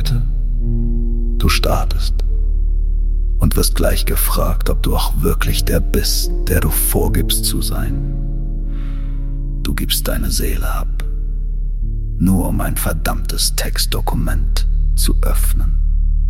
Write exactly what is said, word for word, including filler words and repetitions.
Monate. Du startest und wirst gleich gefragt, ob du auch wirklich der bist, der du vorgibst zu sein. Du gibst deine Seele ab, nur um ein verdammtes Textdokument zu öffnen.